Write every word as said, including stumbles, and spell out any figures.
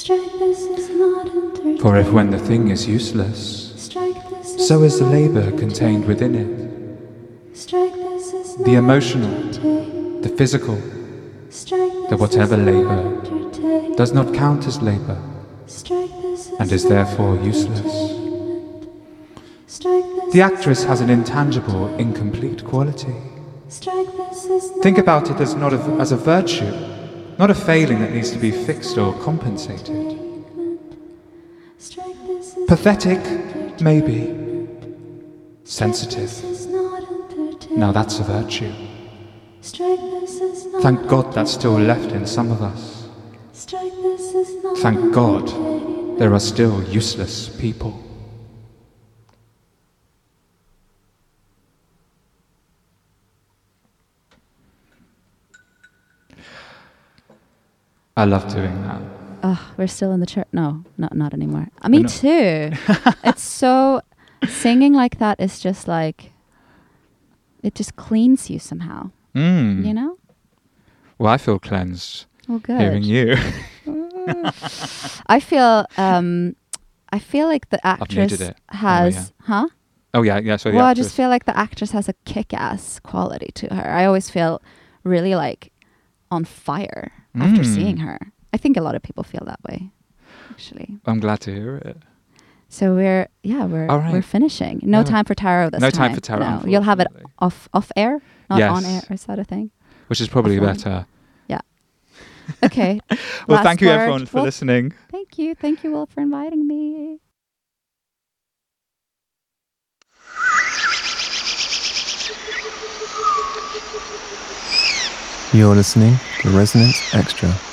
For if when the thing is useless, so is the labour contained within it. The emotional, the physical, the whatever labour does not count as labour and is therefore useless. The actress has an intangible, incomplete quality. Think about it as not a, as a virtue, not a failing that needs to be fixed or compensated. Pathetic, maybe. Sensitive. Now that's a virtue. Thank God that's still left in some of us. Thank God there are still useless people. I love doing that. Oh, we're still in the church. No, not not anymore. Uh, me no. too. It's so singing like that is just like it just cleans you somehow. Mm. You know? Well, I feel cleansed Oh, good. hearing you. I feel um, I feel like the actress it. has, oh, yeah. huh? Oh yeah, yeah. So the well, actress. I just feel like the actress has a kick-ass quality to her. I always feel really like on fire mm. after seeing her. I think a lot of people feel that way, actually. I'm glad to hear it. So we're yeah we're All right. we're finishing. No, no time for tarot this no time. No time for tarot. No. You'll have it off off air, not yes. on air. Is that a thing? Which is probably Off better. On. Yeah. Okay. Well, Last thank you word. everyone for well, listening. Thank you, thank you all for inviting me. You're listening to Resonance Extra.